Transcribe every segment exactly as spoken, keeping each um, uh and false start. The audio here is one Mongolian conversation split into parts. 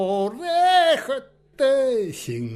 오래헛때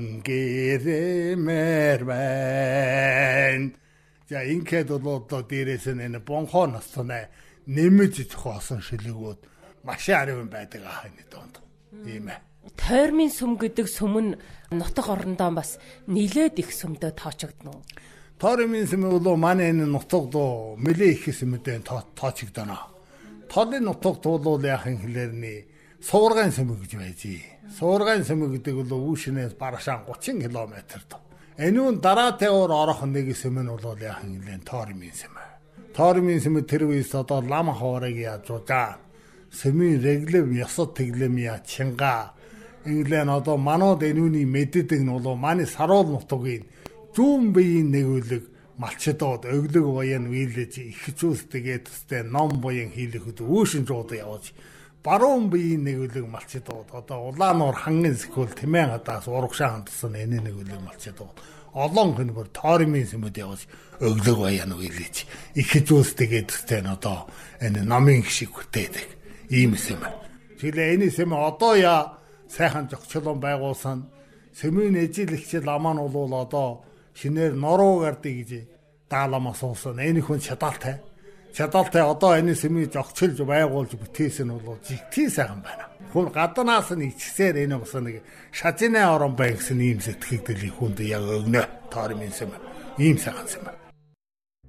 신기름을 반. 자, 인케도 또 뒤에서는 봉헌었으네. нэмж хоосон шилэгүүд маш ариун байдаг аа энэ донд. Тийм ээ. Тойрмын сүм гэдэг сүм нь нутаг орондоо бас нилээд их сүмдөө тоочогдно уу? Тойрмын сүм бол манай энэ нутагд нэлээ их сүмдээ тоочогдно. Толын нутагт бол яхан хэлэрний суургайн сүм гэж байжээ. Суургайн сүм гэдэг бол үүшнээс барашаан гучин километр дөө. Энэ нь дараатай ор орох нэг сүм нь бол яхан хэлэн тойрмын сүм. Тойрмын сүм тэр үеэс одоо лам хоорыг яаж удаа сүмийн реглэм ёсод тэглэм я чинга инглэн одоо манууд энүүний мэддэг нь бол манай саруул нутгийн зүүн биеийн нэгүлэг малчдод өглөг буян вилэж их зүйлстэйгээ төстэй ном буян хийлэхэд үүшин жууд явж баруун биеийн нэгүлэг малчдод одоо улаануур хангын сөхөл тэмээ гадаас урагшаа хандсан энэ нэгүлэг малчдод олон хүн бүр тойрмын сүмэд явж өглөг баян үйлж их зүйлстэйгээ төстэй нь одоо энэ номын шиг хүртээдэг ийм юм. Тэгэлээ энэ юм одоо яа сайхан зохицолон байгуулсан сүмийн эжилэгчл аман бол одоо шинээр норуу гардыг гэж даалам асуусан. Энэ хүн чадaltaй. Чадaltaй одоо энэ сүмийг зохицолж байгуулж бүтээсэн нь бол жигтэй сайхан байна. Хүн гаднаас нь ичсээр энэ бас нэг шажинаа орон бай гэсэн ийм сэтгэгдэл хүнд яг өгнө. Тойрмын сүм ийм сайхан юм.